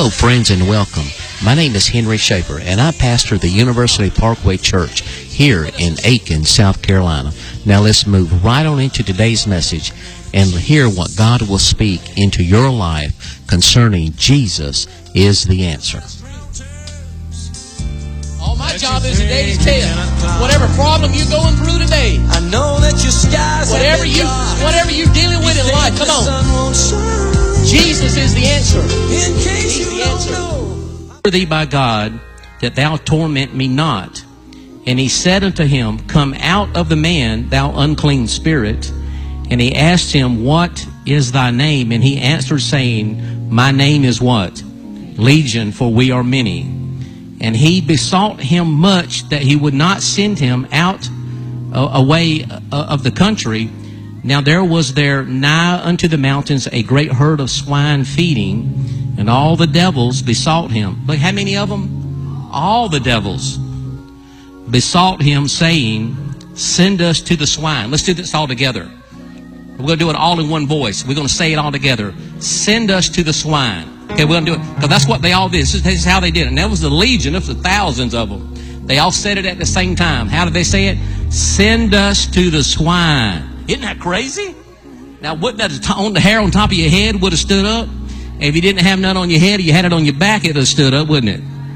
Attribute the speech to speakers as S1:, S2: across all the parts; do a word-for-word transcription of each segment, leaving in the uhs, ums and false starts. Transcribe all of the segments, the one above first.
S1: Hello, friends, and welcome. My name is Henry Shaper, and I pastor the University Parkway Church here in Aiken, South Carolina. Now let's move right on into today's message and hear what God will speak into your life concerning Jesus is the answer.
S2: All my job is today is tell whatever problem you're going through today.
S3: I know that your skies
S2: whatever you whatever you're dealing with in life. Come on. Jesus is the answer.
S3: In case
S2: He's
S3: you
S2: the answer.
S3: don't know.
S1: Thee by God, that thou torment me not. And he said unto him, Come out of the man, thou unclean spirit. And he asked him, What is thy name? And he answered, saying, My name is what? Legion, for we are many. And he besought him much that he would not send him out uh, away uh, of the country. Now there was there nigh unto the mountains a great herd of swine feeding, and all the devils besought him. Look, how many of them? All the devils besought him, saying, Send us to the swine. Let's do this all together. We're going to do it all in one voice. We're going to say it all together. Send us to the swine. Okay, we're going to do it because that's what they all did. This is, this is how they did it. And that was the legion. This was thousands of them. They all said it at the same time. How did they say it? Send us to the swine. Isn't that crazy? Now, wouldn't that on the hair on top of your head would have stood up? And if you didn't have none on your head, or you had it on your back, it would have stood up, wouldn't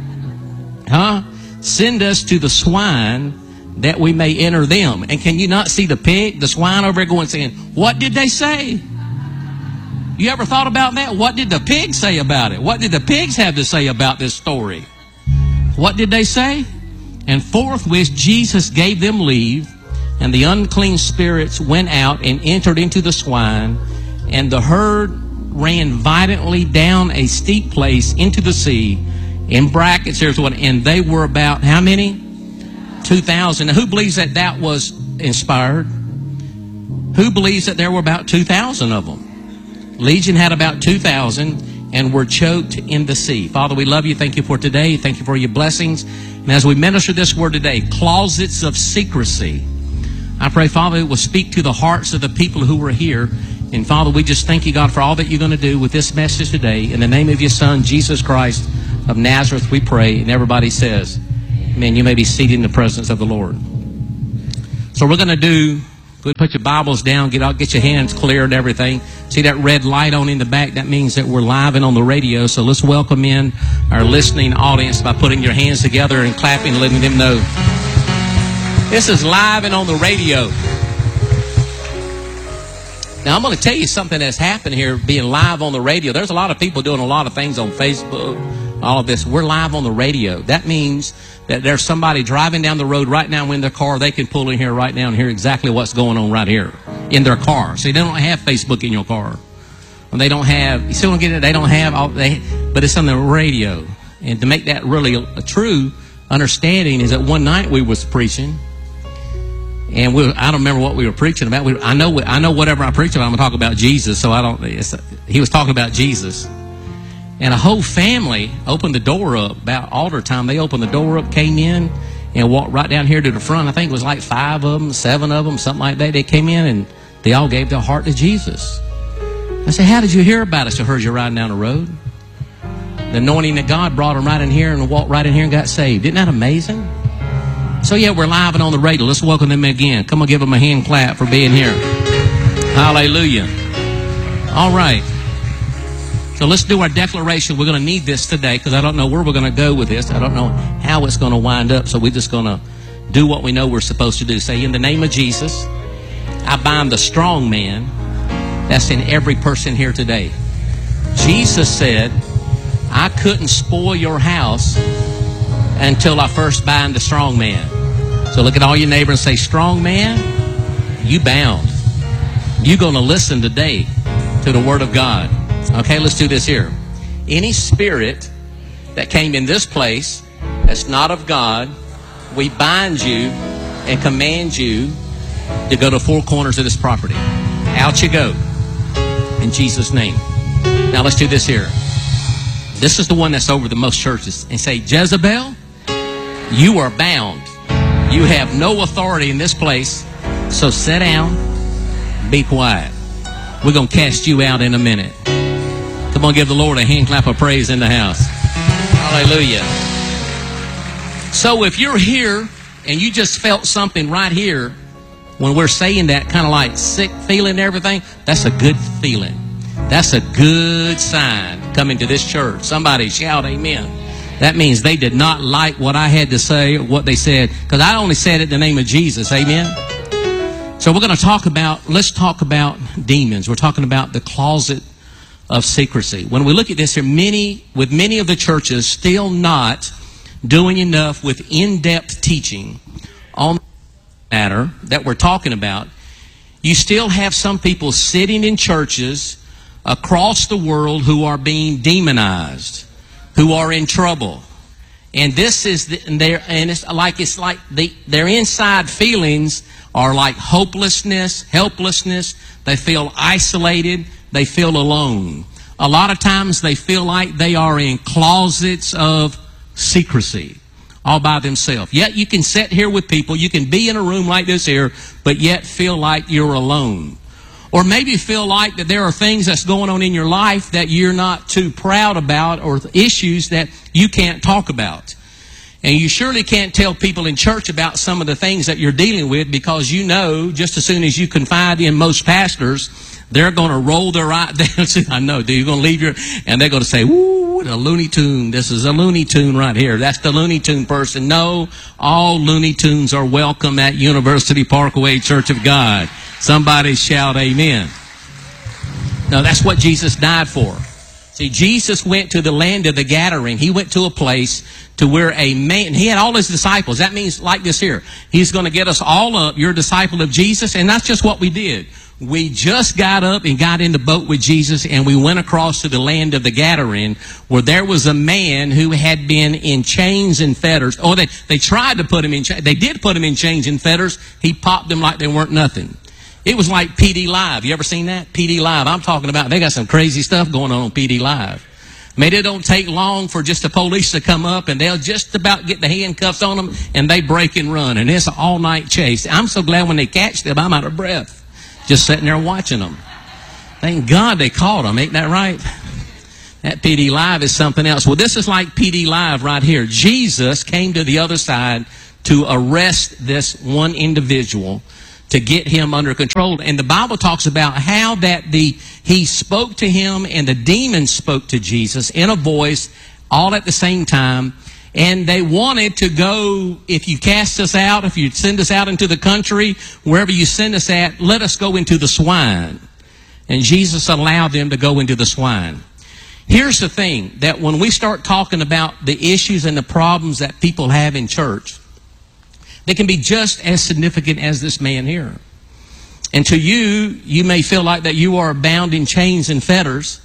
S1: it? Huh? Send us to the swine that we may enter them. And can you not see the pig, the swine over there going saying, what did they say? You ever thought about that? What did the pigs say about it? What did the pigs have to say about this story? What did they say? And forthwith Jesus gave them leave, and the unclean spirits went out and entered into the swine, and the herd ran violently down a steep place into the sea. In brackets, here's what, and they were about how many? two thousand. Now, who believes that that was inspired? Who believes that there were about two thousand of them? Legion had about two thousand and were choked in the sea. Father, we love you. Thank you for today. Thank you for your blessings. And as we minister this word today, closets of secrecy, I pray, Father, it will speak to the hearts of the people who are here. And Father, we just thank you, God, for all that you're going to do with this message today. In the name of your Son, Jesus Christ of Nazareth, we pray. And everybody says, amen. You may be seated in the presence of the Lord. So we're going to do, put your Bibles down, get out, get your hands clear and everything. See that red light on in the back? That means that we're live and on the radio. So let's welcome in our listening audience by putting your hands together and clapping and letting them know this is live and on the radio. Now, I'm going to tell you something that's happened here being live on the radio. There's a lot of people doing a lot of things on Facebook, all of this. We're live on the radio. That means that there's somebody driving down the road right now in their car. They can pull in here right now and hear exactly what's going on right here in their car. See, they don't have Facebook in your car. And they don't have, you still don't get it, they don't have, all they, but it's on the radio. And to make that really a, a true understanding is that one night we was preaching. And we, I don't remember what we were preaching about. We, I know I know whatever I preach about, I'm going to talk about Jesus. So I don't, it's, he was talking about Jesus. And a whole family opened the door up about altar time. They opened the door up, came in, and walked right down here to the front. I think it was like five of them, seven of them, something like that. They came in and they all gave their heart to Jesus. I said, how did you hear about us? I heard you riding down the road. The anointing of God brought them right in here and walked right in here and got saved. Isn't that amazing? So yeah, we're live and on the radio. Let's welcome them again. Come on, give them a hand clap for being here. Hallelujah. All right. So let's do our declaration. We're going to need this today because I don't know where we're going to go with this. I don't know how it's going to wind up. So we're just going to do what we know we're supposed to do. Say, in the name of Jesus, I bind the strong man that's in every person here today. Jesus said, I couldn't spoil your house until I first bind the strong man. So look at all your neighbors and say, strong man, you bound. You're going to listen today to the word of God. Okay, let's do this here. Any spirit that came in this place that's not of God, we bind you and command you to go to four corners of this property. Out you go. In Jesus' name. Now let's do this here. This is the one that's over the most churches. And say, Jezebel, you are bound. You have no authority in this place. So sit down, be quiet. We're going to cast you out in a minute. Come Come on, give the Lord a hand clap of praise in the house. Hallelujah. So if you're here and you just felt something right here when we're saying that, kind of like sick feeling and everything, that's a good feeling. That's a good sign coming to this church. Somebody shout amen. That means they did not like what I had to say, or what they said, because I only said it in the name of Jesus. Amen. So we're going to talk about, let's talk about demons. We're talking about the closet of secrecy. When we look at this here, many, with many of the churches still not doing enough with in-depth teaching on the matter that we're talking about, you still have some people sitting in churches across the world who are being demonized, who are in trouble. And this is the, and they're and it's like it's like the, their inside feelings are like hopelessness, helplessness. They feel isolated. They feel alone. A lot of times they feel like they are in closets of secrecy, all by themselves. Yet you can sit here with people, you can be in a room like this here, but yet feel like you're alone. Or maybe feel like that there are things that's going on in your life that you're not too proud about, or issues that you can't talk about. And you surely can't tell people in church about some of the things that you're dealing with, because you know just as soon as you confide in most pastors, they're going to roll their eyes. I know, dude, you're going to leave your, and they're going to say, "Woo, a Looney Tune. This is a Looney Tune right here. That's the Looney Tune person." No, all Looney Tunes are welcome at University Parkway Church of God. Somebody shout amen. No, that's what Jesus died for. See, Jesus went to the land of the Gadarene. He went to a place to where a man, he had all his disciples. That means like this here. He's going to get us all up. You're a disciple of Jesus. And that's just what we did. We just got up and got in the boat with Jesus, and we went across to the land of the Gadarene, where there was a man who had been in chains and fetters. Oh, they, they tried to put him in chains. They did put him in chains and fetters. He popped them like they weren't nothing. It was like P D Live. You ever seen that? P D Live. I'm talking about, they got some crazy stuff going on on P D Live. Maybe it don't take long for just the police to come up, and they'll just about get the handcuffs on them, and they break and run. And it's an all-night chase. I'm so glad when they catch them, I'm out of breath just sitting there watching them. Thank God they caught them. Ain't that right? That P D Live is something else. Well, this is like P D Live right here. Jesus came to the other side to arrest this one individual, to get him under control. And the Bible talks about how that the he spoke to him and the demons spoke to Jesus in a voice all at the same time. And they wanted to go, if you cast us out, if you send us out into the country, wherever you send us at, let us go into the swine. And Jesus allowed them to go into the swine. Here's the thing, that when we start talking about the issues and the problems that people have in church, they can be just as significant as this man here. And to you, you may feel like that you are bound in chains and fetters,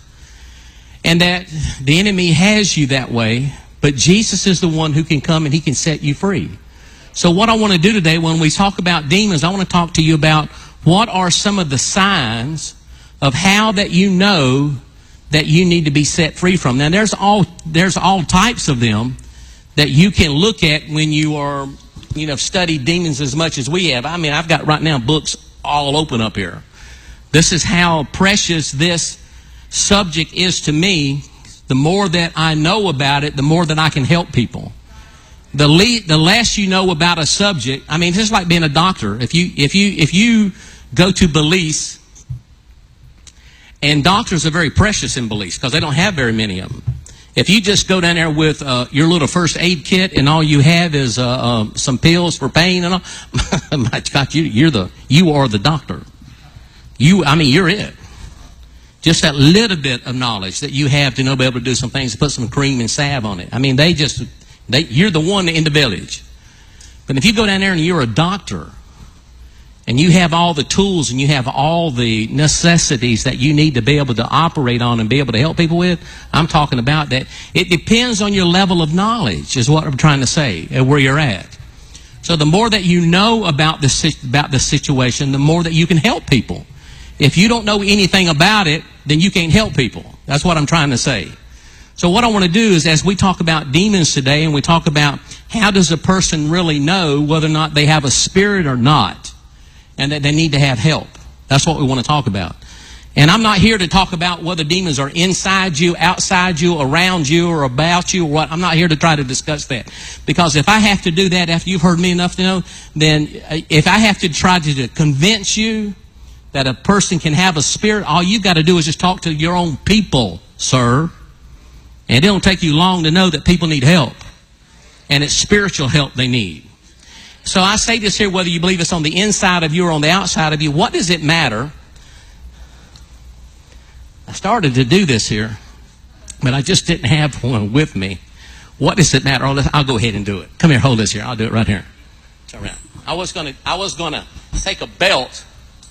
S1: and that the enemy has you that way, but Jesus is the one who can come and he can set you free. So what I want to do today, when we talk about demons, I want to talk to you about what are some of the signs of how that you know that you need to be set free from. Now, there's all, there's all types of them that you can look at when you are, you know, studied demons as much as we have. I mean, I've got right now books all open up here. This is how precious this subject is to me. The more that I know about it, the more that I can help people. The le- the less you know about a subject, I mean, it's just like being a doctor. If you if you if you go to Belize, and doctors are very precious in Belize because they don't have very many of them. If you just go down there with uh, your little first aid kit and all you have is uh, uh, some pills for pain and all, my God, you, you're the you are the doctor. You, I mean, you're it. Just that little bit of knowledge that you have to know, be able to do some things, to put some cream and salve on it. I mean, they just, they, you're the one in the village. But if you go down there and you're a doctor, and you have all the tools and you have all the necessities that you need to be able to operate on and be able to help people with, I'm talking about that. It depends on your level of knowledge, is what I'm trying to say, and where you're at. So the more that you know about the, about the situation, the more that you can help people. If you don't know anything about it, then you can't help people. That's what I'm trying to say. So what I want to do is, as we talk about demons today, and we talk about how does a person really know whether or not they have a spirit or not, and that they need to have help. That's what we want to talk about. And I'm not here to talk about whether demons are inside you, outside you, around you, or about you, or what. I'm not here to try to discuss that. Because if I have to do that after you've heard me enough to know, then if I have to try to convince you that a person can have a spirit, all you've got to do is just talk to your own people, sir. And it don't take you long to know that people need help. And it's spiritual help they need. So I say this here, whether you believe it's on the inside of you or on the outside of you, what does it matter? I started to do this here, but I just didn't have one with me. What does it matter? I'll go ahead and do it. Come here, hold this here. I'll do it right here. Turn around. I was gonna, I was gonna take a belt.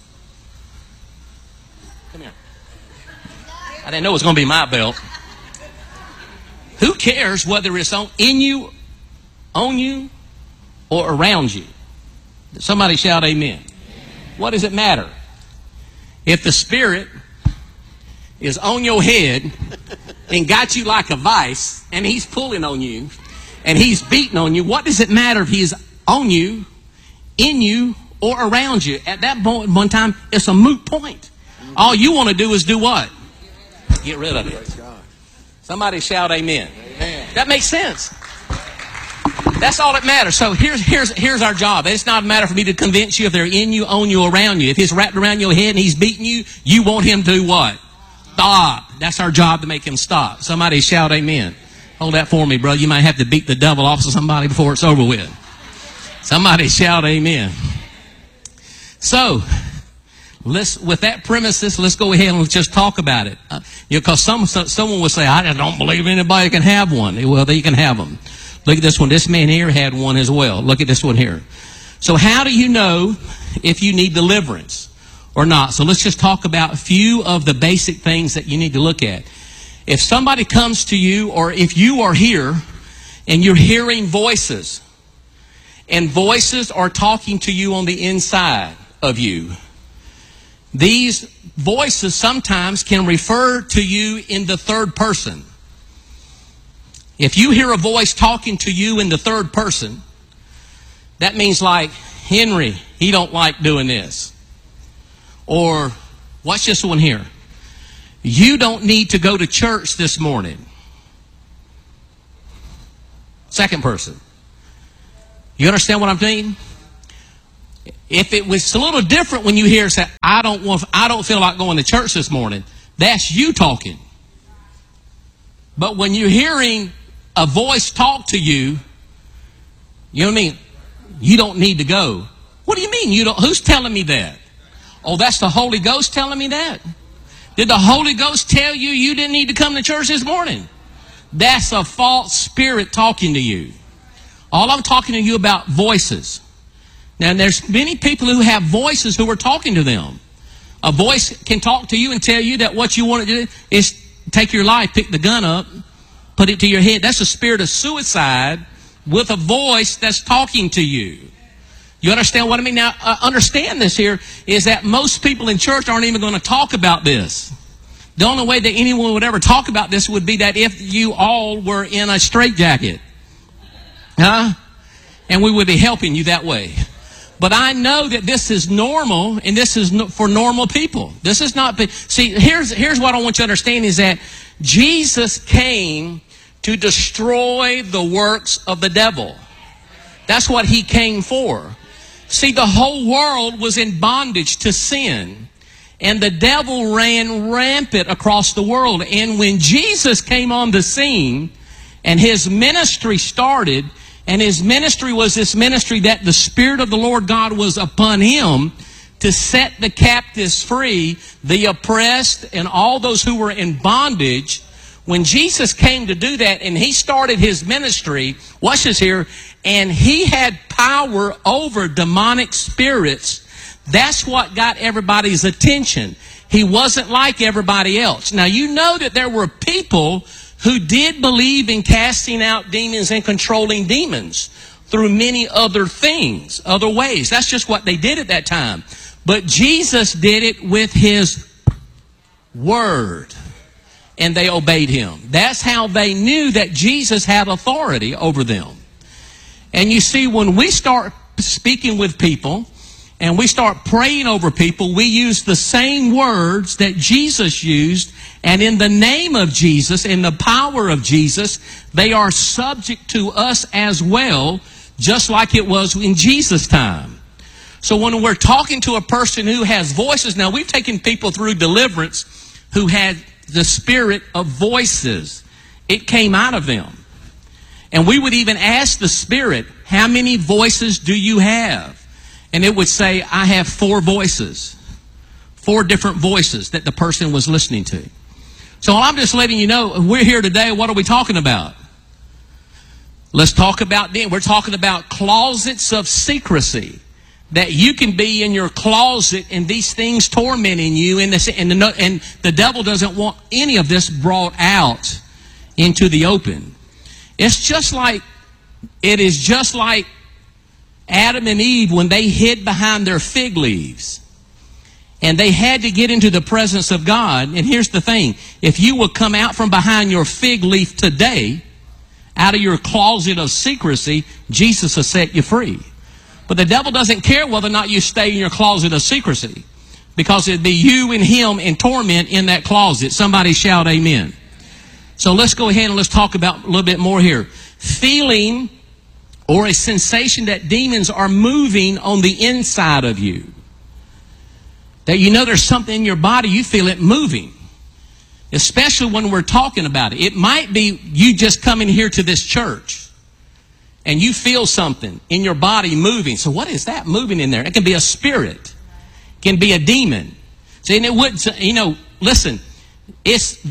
S1: Come here. I didn't know it was gonna be my belt. Who cares whether it's on in you, on you, or around you? Somebody shout amen. What does it matter? If the Spirit is on your head and got you like a vice, and he's pulling on you, and he's beating on you, what does it matter if he's on you, in you, or around you? At that point, one time, it's a moot point. All you want to do is do what? Get rid of it. Somebody shout amen. Amen. That makes sense. That's all that matters. So here's here's here's our job. It's not a matter for me to convince you if they're in you, on you, around you. If he's wrapped around your head and he's beating you, you want him to do what? Stop. That's our job, to make him stop. Somebody shout amen. Hold that for me, brother. You might have to beat the devil off of somebody before it's over with. Somebody shout amen. So, let's, with that premises, let's go ahead and let's just talk about it. Uh, you know, because some, someone will say, I don't believe anybody can have one. Well, they can have them. Look at this one. This man here had one as well. Look at this one here. So how do you know if you need deliverance or not? So let's just talk about a few of the basic things that you need to look at. If somebody comes to you, or if you are here and you're hearing voices, and voices are talking to you on the inside of you, these voices sometimes can refer to you in the third person. If you hear a voice talking to you in the third person, that means like, Henry, he don't like doing this. Or, watch this one here. You don't need to go to church this morning. Second person. You understand what I'm saying? If it was a little different when you hear say, I don't want, I don't feel like going to church this morning, that's you talking. But when you're hearing a voice talk to you, you know what I mean? You don't need to go. What do you mean you don't? Who's telling me that? Oh, that's the Holy Ghost telling me that? Did the Holy Ghost tell you you didn't need to come to church this morning? That's a false spirit talking to you. All I'm talking to you about voices. Now, there's many people who have voices who are talking to them. A voice can talk to you and tell you that what you want to do is take your life, pick the gun up, put it to your head. That's a spirit of suicide with a voice that's talking to you. You understand what I mean? Now, uh, understand this here is that most people in church aren't even going to talk about this. The only way that anyone would ever talk about this would be that if you all were in a straitjacket. Huh? And we would be helping you that way. But I know that this is normal, and this is no, for normal people. This is not... See, here's, here's what I want you to understand is that Jesus came to destroy the works of the devil. That's what he came for. See, the whole world was in bondage to sin. And the devil ran rampant across the world. And when Jesus came on the scene and his ministry started, and his ministry was this ministry that the Spirit of the Lord God was upon him to set the captives free, the oppressed, and all those who were in bondage. When Jesus came to do that and he started his ministry, watch this here, and he had power over demonic spirits, that's what got everybody's attention. He wasn't like everybody else. Now, you know that there were people who did believe in casting out demons and controlling demons through many other things, other ways. That's just what they did at that time. But Jesus did it with his word. And they obeyed him. That's how they knew that Jesus had authority over them. And you see, when we start speaking with people and we start praying over people, we use the same words that Jesus used, and in the name of Jesus, in the power of Jesus, they are subject to us as well, just like it was in Jesus' time. So when we're talking to a person who has voices, now we've taken people through deliverance who had the spirit of voices. It came out of them. And we would even ask the spirit, how many voices do you have? And it would say, I have four voices. Four different voices that the person was listening to. So I'm just letting you know, we're here today, what are we talking about? Let's talk about, we're talking about closets of secrecy. That you can be in your closet and these things tormenting you, and, this, and, the, and the devil doesn't want any of this brought out into the open. It's just like, it is just like Adam and Eve when they hid behind their fig leaves. And they had to get into the presence of God. And here's the thing. If you will come out from behind your fig leaf today, out of your closet of secrecy, Jesus will set you free. But the devil doesn't care whether or not you stay in your closet of secrecy, because it'd be you and him in torment in that closet. Somebody shout amen. So let's go ahead and let's talk about a little bit more here. Feeling or a sensation that demons are moving on the inside of you. That you know there's something in your body, you feel it moving. Especially when we're talking about it. It might be you just coming here to this church and you feel something in your body moving. So what is that moving in there? It can be a spirit. It can be a demon. See, and it wouldn't, you know, listen, it's,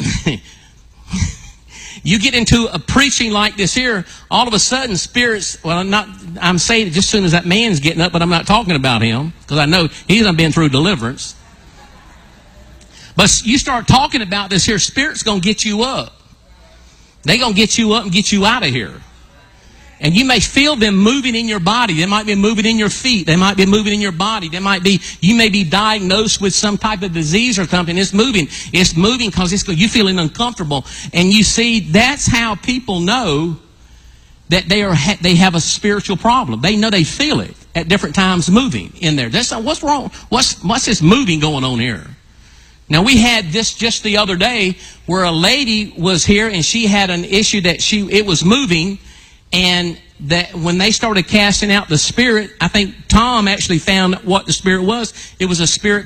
S1: you get into a preaching like this here, all of a sudden spirits, well, I'm not, I'm saying it just as soon as that man's getting up, but I'm not talking about him, because I know he's not been through deliverance. But you start talking about this here, spirit's going to get you up. They're going to get you up and get you out of here. And you may feel them moving in your body. They might be moving in your feet. They might be moving in your body. They might be, you may be diagnosed with some type of disease or something. It's moving. It's moving because it's, you're feeling uncomfortable. And you see, that's how people know that they are, they have a spiritual problem. They know they feel it at different times moving in there. That's not, what's wrong? What's, what's this moving going on here? Now, we had this just the other day where a lady was here and she had an issue that she, it was moving. And that when they started casting out the spirit, I think Tom actually found what the spirit was. It was a spirit